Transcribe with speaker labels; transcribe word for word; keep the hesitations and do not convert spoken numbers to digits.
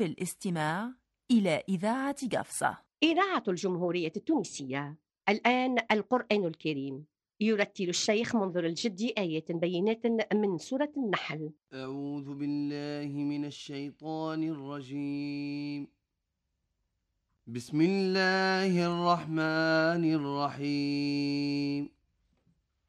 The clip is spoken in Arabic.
Speaker 1: في الاستماع إلى إذاعة قفصة.
Speaker 2: إذاعة الجمهورية التونسية. الآن القرآن الكريم يرتل الشيخ منظر الجدي آيات بينات من سورة النحل.
Speaker 3: أعوذ بالله من الشيطان الرجيم. بسم الله الرحمن الرحيم.